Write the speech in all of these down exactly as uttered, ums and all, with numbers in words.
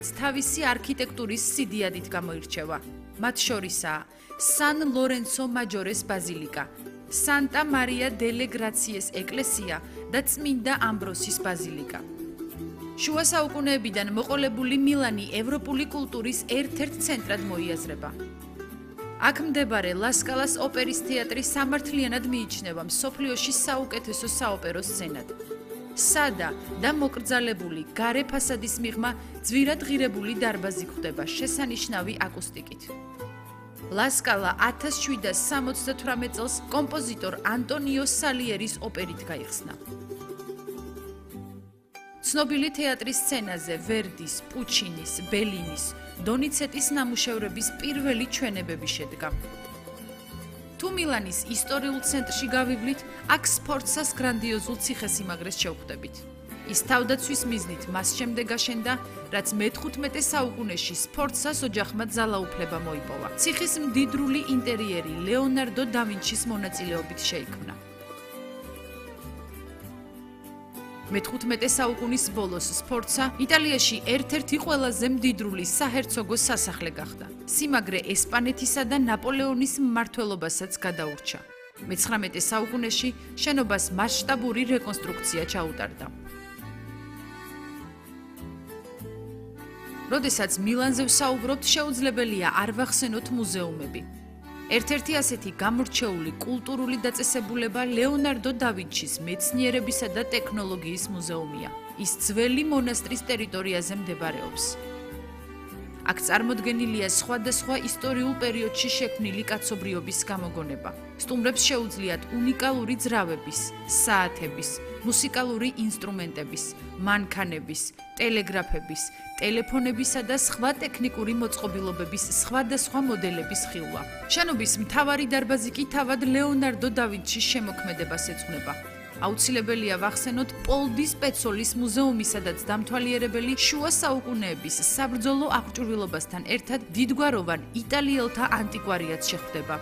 თავისი არქიტექტურის სიდიადით გამოირჩევა. მათ შორისაა სან ლორენცო მაჯორეს ბაზილიკა, სანტა მარია დელე გრაციეს ეკლესია და წმინდა ამბროსის ბაზილიკა. შუა საუკუნეებიდან მოყოლებული მილანი ევროპული კულტურის ერთ-ერთ ცენტრად მოიაზრება. აქ მდებარე ლა სკალას ოპერის თეატრი სამართლიანად მიიჩნევა მსოფლიოში საუკეთესო საოპერო სცენად. სადა და მოკრძალებული გარე ფასადის მიღმა ძვირად ღირებული დარბაზი გვხვდება შესანიშნავი აკუსტიკით. ლა სკალა ათას შვიდას სამოცდათვრამეტ წელს კომპოზიტორ ანტონიო სალიერის ოპერით გაიხსნა. ცნობილი თეატრის სცენაზე ვერდის, პუჩინის, ბელინის, დონიცეტის ნამუშევრების პირველი ჩვენებები შედგა. თუ მილანის ისტორიულ ცენტრში გავივლით, აქ სფორცას გრანდიოზულ ციხესიმაგრეს შევხვდებით. ის თავდაცვის მიზნით მას შემდეგ აშენდა, რაც მეთხუთმეტე საუკუნეში სფორცას ოჯახმა ძალაუფლება მოიპოვა. ციხის მდიდრული ინტერიერი ლეონარდო და ვინჩის მონაწილეობით შეიქმნა. მეთხუთმეტე საუკუნის ბოლოს სფორცა იტალიაში ერთ-ერთი ყველაზე მდიდრული საჰერცოგო სასახლე გახდა. სიმაგრე ესპანეთისა და ნაპოლეონის მმართველობასაც გადაურჩა. მეცხრამეტე საუკუნეში შენობას მასშტაბური რეკონსტრუქცია ჩაუტარდა. როდესაც მილანზე ვსაუბრობთ, შეუძლებელია არ ვახსენოთ მუზეუმები. ერთ-ერთი ასეთი გამორჩეული კულტურული დაწესებულება ლეონარდო და ვინჩის მეცნიერებისა და ტექნოლოგიის მუზეუმია. ის ძველი მონასტრის ტერიტორიაზე მდებარეობს. აქ წარმოდგენილია სხვადასხვა ისტორიულ პერიოდში შექმნილი კაცობრიობის გამოგონება. სტუმრებს შეუძლიათ უნიკალური ძრავების, საათების, მუსიკალური ინსტრუმენტების, მანქანების, ტელეგრაფების, ტელეფონებისა და სხვა ტექნიკური მოწყობილობების სხვადასხვა მოდელების ხილვა. შენობის მთავარი დარბაზი კი თავად ლეონარდო და ვინჩის შემოქმედებას ეძღვნება. აუცილებელია ვახსენოთ პოლ დი სპეცოლის მუზეუმი, სადაც დამთვალიერებელი შუა საუკუნეების საბრძოლო აღჭურვილობასთან ერთად დიდგვაროვან იტალიელთა ანტიკვარიატს შეხვდება.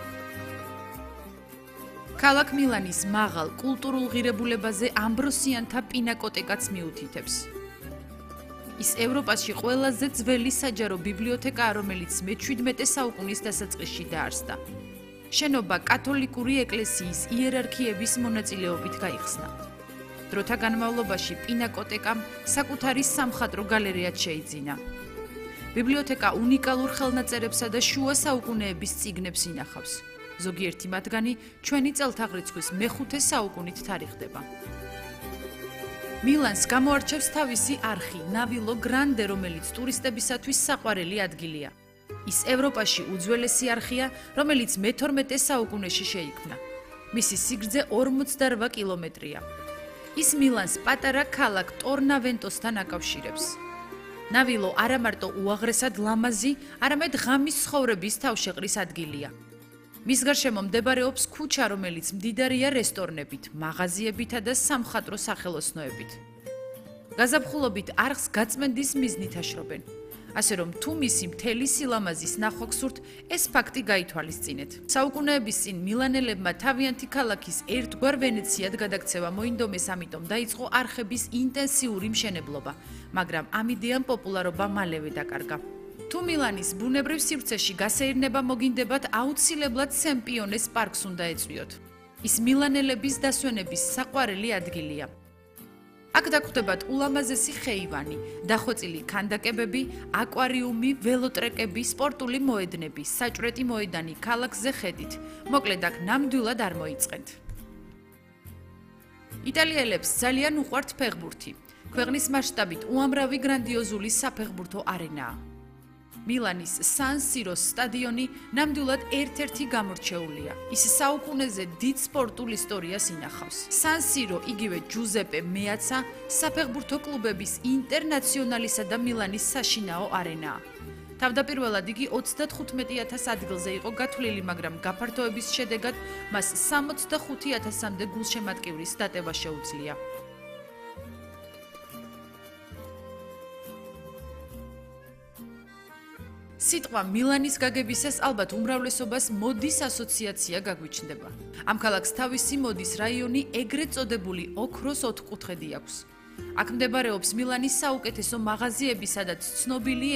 ქალაქ მილანის მაღალ კულტურულ ღირებულებაზე ამბროსიანთა პინაკოტეკაც მიუთითებს. ის ევროპაში ყველაზე ძველი საჯარო ბიბლიოთეკაა, რომელიც მეჩვიდმეტე საუკუნის დასაწყისში დაარსდა. შენობა კათოლიკური ეკლესიის იერარქიების მონაწილეობით გაიხსნა. დროთა განმავლობაში პინაკოტეკამ საკუთარი სამხატვრო გალერეაც შეიძინა. ბიბლიოთეკა უნიკალურ ხელნაწერებსა და შუა საუკუნეების წიგნებს ინახავს. ზოგიერთი მათგანი ჩვენი წელთაღრიცხვის მეხუთე საუკუნით თარიღდება. მილანს გამოარჩევს თავისი არხი ნავილო გრანდე, რომელიც ტურისტებისათვის საყვარელი ადგილია. ის ევროპაში უძველესი არხია, რომელიც მეთორმეტე საუკუნეში შეიქმნა. მისი სიგრძე ორმოცდარვა კილომეტრია. ის მილანს პატარა ქალაქ ტორნავენტოსთან აკავშირებს. ნავილო არა მარტო უაღრესად ლამაზი, არამედ ღამის ცხოვრების თავშეყრის ადგილია. მის გარშემო მდებარეობს ქუჩა, რომელიც მდიდარია რესტორნებით, მაღაზიებითა და სამხატვრო სახელოსნოებით. გაზაფხულობით არხს გაწმენდის მიზნით აშრობენ. ასე რომ თუ მისი მთელი სილამაზის ნახვა გსურთ, ეს ფაქტი გაითვალისწინეთ. საუკუნეების წინ მილანელებმა თავიანთი ქალაქის ერთგვარ ვენეციად გადაქცევა მოინდომეს, ამიტომ დაიწყო არხების ინტენსიური მშენებლობა, მაგრამ ამ იდეამ პოპულარობა მალევე დაკარგა. თუ მილანის ბუნებრივ სივრცეში გასეირნება მოგინდებათ, აუცილებლად სემპიონეს პარკს უნდა ეწვიოთ. ის მილანელების დასვენების საყვარელი ადგილია. აქ დაგხვდებათ ულამაზესი ხეივანი, დახვეწილი ქანდაკებები, აკვარიუმი, ველოტრეკები, სპორტული მოედნები, საჭვრეტი მოედანი ქალაქზე ხედით. მოკლედ აქ ნამდვილად არ მოიწყენთ. იტალიელებს ძალიან უყვართ ფეხბურთი. ქვეყნის მასშტაბით უამრავი გრანდიოზული საფეხბურთო არენაა. მილანის სან სიროს სტადიონი ნამდვილად ერთ-ერთი გამორჩეულია. ის საუკუნეზე დიდ სპორტულ ისტორიას ინახავს. სან სირო იგივე ჯუზეპე მეაცა საფეხბურთო კლუბების ინტერნაციონალისა და მილანის საშინაო არენაა. თავდაპირველად იგი ოცდათხუთმეტი ათას ადგილზე იყო გათვლილი, მაგრამ გაფართოების შედეგად მას სამოცდახუთი ათასამდე გულშემატკივრის დატევა შეუძლია. სიტყვა მილანის გაგებისას ალბათ უმრავლესობას მოდის ასოციაცია გაგვიჩნდება. ამ ქალაქს თავისი მოდის რაიონი ეგრეთ წოდებული ოქროს ოთხკუთხედი აქვს. აქ მდებარეობს მილანის საუკეთესო მაღაზიები, სადაც ცნობილი